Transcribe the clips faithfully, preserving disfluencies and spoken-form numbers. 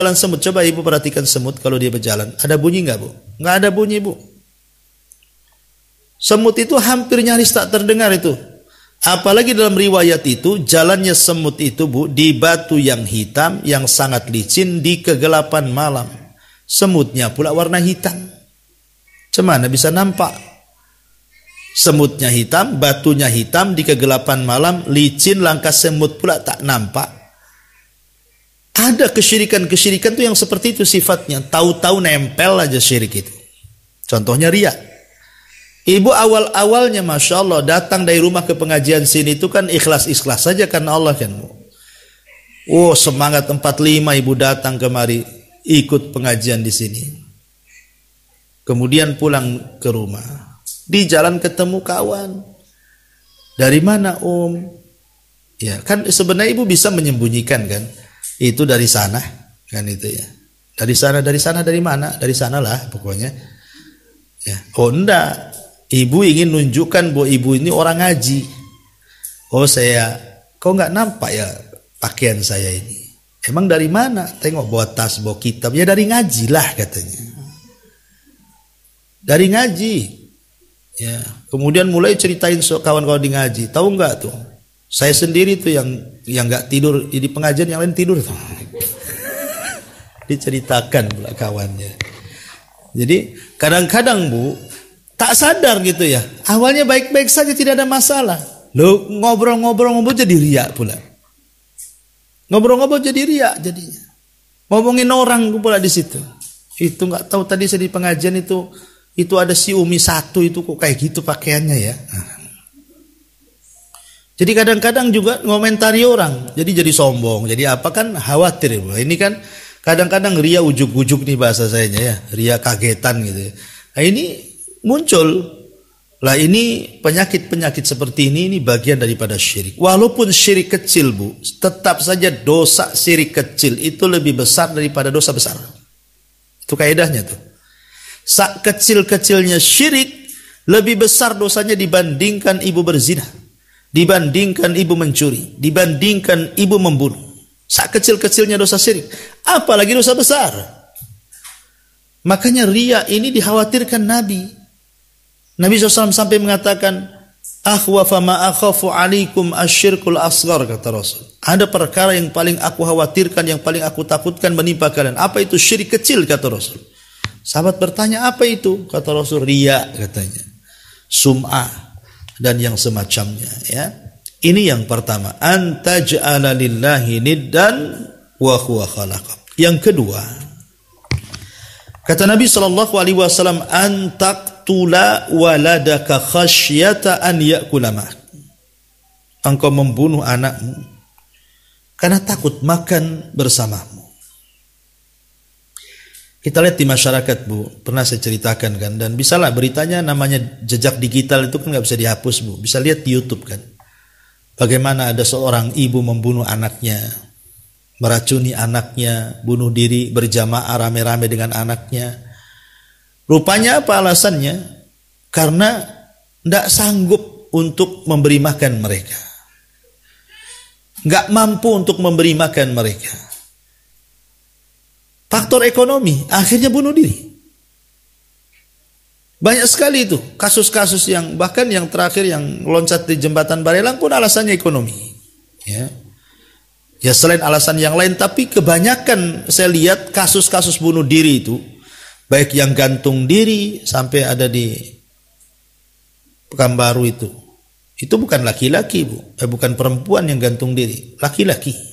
Jalan semut, coba ibu perhatikan semut kalau dia berjalan. Ada bunyi nggak, Bu? Nggak ada bunyi, Bu. Semut itu hampir nyaris tak terdengar itu. Apalagi dalam riwayat itu, jalannya semut itu, Bu, di batu yang hitam, yang sangat licin, di kegelapan malam. Semutnya pula warna hitam. Cemana bisa nampak? Semutnya hitam, batunya hitam, di kegelapan malam, licin, langkah semut pula tak nampak. Ada kesyirikan-kesyirikan tuh yang seperti itu sifatnya. Tahu-tahu nempel aja syirik itu. Contohnya riya. Ibu awal-awalnya Masya Allah datang dari rumah ke pengajian sini itu kan ikhlas-ikhlas saja karena Allah kan. Oh semangat empat puluh lima ibu datang kemari ikut pengajian di sini. Kemudian pulang ke rumah. Di jalan ketemu kawan. Dari mana Om? Ya kan sebenarnya ibu bisa menyembunyikan kan. Itu dari sana kan itu ya. Dari sana dari sana dari mana? Dari sanalah pokoknya. Ya. Oh enggak. Ibu ingin nunjukkan bahwa ibu ini orang ngaji. Oh saya, kok nggak nampak ya pakaian saya ini? Emang dari mana? Tengok bawa tas, bawa kitab. Ya dari ngaji lah katanya. Dari ngaji. Ya. Kemudian mulai ceritain so, kawan-kawan di ngaji. Tahu nggak tuh? Saya sendiri tuh yang yang nggak tidur di pengajian, yang lain tidur tuh. Diceritakan pula kawannya. Jadi kadang-kadang Bu tak sadar gitu ya. Awalnya baik-baik saja tidak ada masalah. Lo ngobrol-ngobrol-ngobrol jadi riak pula. Ngobrol-ngobrol jadi riak jadinya. Ngomongin orang pula di situ. Itu nggak tahu tadi saya di pengajian itu itu ada si Umi satu itu kok kayak gitu pakaiannya ya. Jadi kadang-kadang juga ngomentari orang, jadi jadi sombong, jadi apa kan khawatir ya. Ini kan kadang-kadang ria ujuk-ujuk nih bahasa sayanya ya, ria kagetan gitu. Nah ini muncul, lah ini penyakit-penyakit seperti ini, ini bagian daripada syirik. Walaupun syirik kecil Bu, tetap saja dosa syirik kecil itu lebih besar daripada dosa besar. Itu kaidahnya tuh. Sak kecil-kecilnya syirik lebih besar dosanya dibandingkan ibu berzina. Dibandingkan ibu mencuri, dibandingkan ibu membunuh. Sak kecil-kecilnya dosa syirik, apalagi dosa besar. Makanya riya ini dikhawatirkan Nabi. Nabi shallallahu alaihi wasallam sampai mengatakan, akhwafa ma akhafu alaikum asyirkul asghar, kata Rasul. Ada perkara yang paling aku khawatirkan, yang paling aku takutkan menimpa kalian. Apa itu? Syirik kecil, kata Rasul. Sahabat bertanya, apa itu? Kata Rasul, riya katanya. Sum'ah dan yang semacamnya ya. Ini yang pertama, antaj'ala lillahi niddan wa huwa khalaqak. Yang kedua, kata Nabi sallallahu alaihi wasallam, antaqtula waladaka khasyata an ya'kula ma'ak. Engkau membunuh anakmu karena takut makan bersamamu. Kita lihat di masyarakat Bu, pernah saya ceritakan kan, dan bisalah beritanya namanya jejak digital itu kan nggak bisa dihapus Bu, bisa lihat di YouTube kan. Bagaimana ada seorang ibu membunuh anaknya, meracuni anaknya, bunuh diri berjamaah rame-rame dengan anaknya. Rupanya apa alasannya? Karena tidak sanggup untuk memberi makan mereka, nggak mampu untuk memberi makan mereka. Faktor ekonomi, akhirnya bunuh diri. Banyak sekali itu kasus-kasus yang bahkan yang terakhir yang loncat di jembatan Barelang pun alasannya ekonomi. Ya, ya selain alasan yang lain, tapi kebanyakan saya lihat kasus-kasus bunuh diri itu, baik yang gantung diri sampai ada di Pekanbaru itu, itu bukan laki-laki Bu, eh, bukan perempuan yang gantung diri, laki-laki.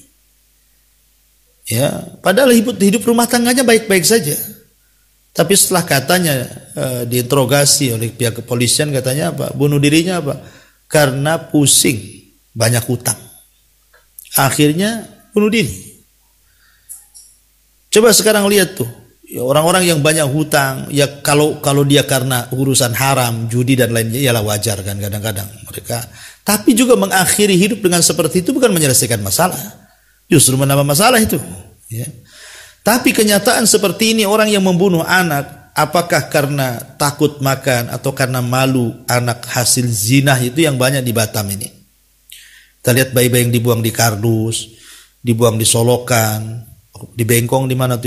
Ya, padahal hidup, hidup rumah tangganya baik-baik saja. Tapi setelah katanya e, diinterogasi oleh pihak kepolisian, katanya apa? Bunuh dirinya apa? Karena pusing, banyak hutang. Akhirnya bunuh diri. Coba sekarang lihat tuh, ya, orang-orang yang banyak hutang, ya kalau kalau dia karena urusan haram, judi dan lainnya, ialah wajar kan kadang-kadang mereka. Tapi juga mengakhiri hidup dengan seperti itu bukan menyelesaikan masalah. Justru menambah masalah itu ya. Tapi kenyataan seperti ini, orang yang membunuh anak, apakah karena takut makan atau karena malu anak hasil zina, itu yang banyak di Batam ini. Kita lihat bayi-bayi yang dibuang di kardus, dibuang di solokan, Di Bengkong di mana tuh